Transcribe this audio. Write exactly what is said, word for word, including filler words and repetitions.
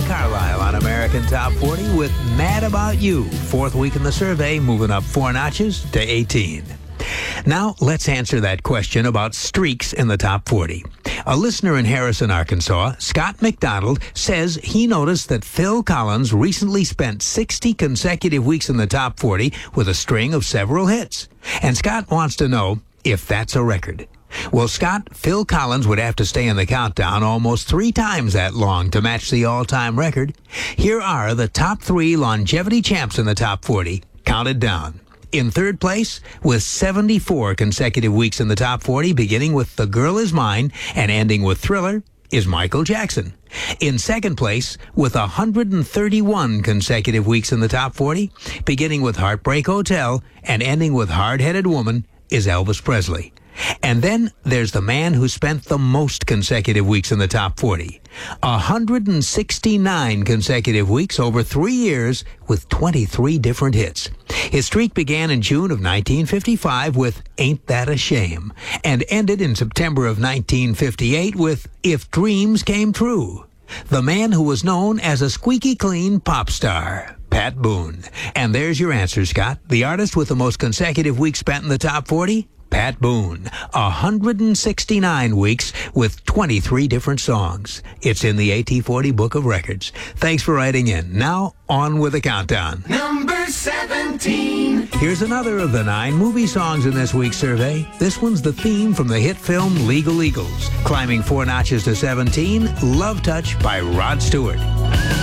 Brandi Carlile on American Top forty with Mad About You. Fourth week in the survey, moving up four notches to eighteen. Now, let's answer that question about streaks in the top forty. A listener in Harrison, Arkansas, Scott McDonald, says he noticed that Phil Collins recently spent sixty consecutive weeks in the top forty with a string of several hits. And Scott wants to know if that's a record. Well, Scott, Phil Collins would have to stay in the countdown almost three times that long to match the all-time record. Here are the top three longevity champs in the top forty, counted down. In third place, with seventy-four consecutive weeks in the top forty, beginning with The Girl Is Mine and ending with Thriller, is Michael Jackson. In second place, with one hundred thirty-one consecutive weeks in the top forty, beginning with Heartbreak Hotel and ending with Hard-Headed Woman, is Elvis Presley. And then there's the man who spent the most consecutive weeks in the top forty. one hundred sixty-nine consecutive weeks over three years with twenty-three different hits. His streak began in June of nineteen fifty-five with Ain't That a Shame and ended in September of nineteen fifty-eight with If Dreams Came True. The man who was known as a squeaky clean pop star, Pat Boone. And there's your answer, Scott. The artist with the most consecutive weeks spent in the top forty? Pat Boone, one hundred sixty-nine weeks with twenty-three different songs. It's in the A T forty Book of Records. Thanks for writing in. Now, on with the countdown. Number seventeen. Here's another of the nine movie songs in this week's survey. This one's the theme from the hit film Legal Eagles. Climbing four notches to seventeen, Love Touch by Rod Stewart.